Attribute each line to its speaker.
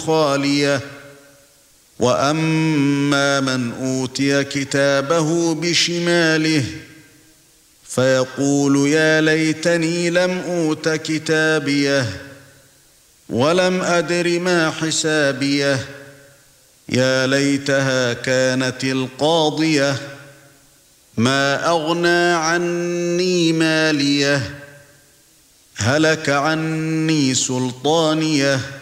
Speaker 1: خالية وأما من أوتي كتابه بشماله فيقول يا ليتني لم أوت كتابيه ولم أدر ما حسابيه يا ليتها كانت القاضية ما أغنى عني ماليه هلك عني سلطانيه